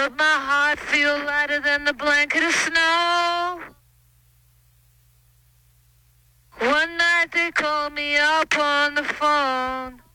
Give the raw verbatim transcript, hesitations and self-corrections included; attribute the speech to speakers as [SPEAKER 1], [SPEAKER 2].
[SPEAKER 1] but my heart feels lighter than the blanket of snow. One night they called me up on the phone.